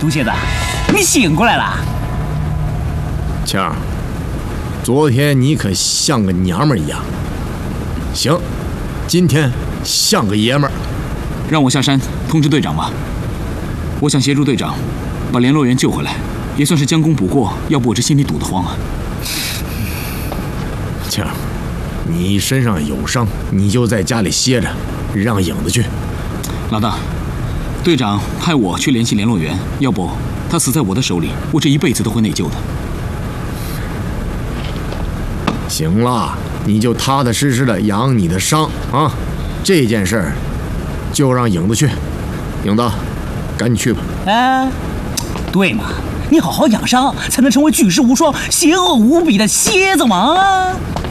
毒蝎子，你醒过来了。 庆儿，昨天你可像个娘们儿一样。行，今天像个爷们儿。 让我下山通知队长吧。我想协助队长把联络员救回来，也算是将功补过。要不我这心里堵得慌啊。 庆儿，你身上有伤，你就在家里歇着，让影子去。 老大，队长派我去联系联络员，要不他死在我的手里，我这一辈子都会内疚的。 行了，你就踏踏实实的养你的伤啊！这件事儿就让影子去。影子，赶紧去吧。 对嘛，你好好养伤，才能成为举世无双、邪恶无比的蝎子王啊！